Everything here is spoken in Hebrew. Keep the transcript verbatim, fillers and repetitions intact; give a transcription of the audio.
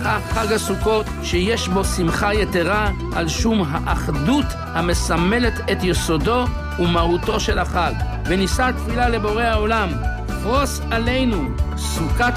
לכך חג הסוכות שיש בו שמחה יתרה על שום האחדות המסמלת את יסודו ומהותו של החג. ונישא תפילה לבורא העולם, פרוס עלינו סוכת